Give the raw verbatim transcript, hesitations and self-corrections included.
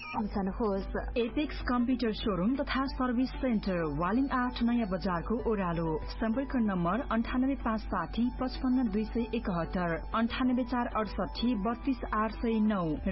सम्झनुहोस्। Apex computer showroom तथा service centre Waling आठ नयाँ बजारको ओह्रालो। सम्पर्क नम्बर अन्ठानब्बे पाँच साठी पचपन्न दुई सय एकहत्तर अन्ठानब्बे चार अडसठी बत्तीस आठ सय नौ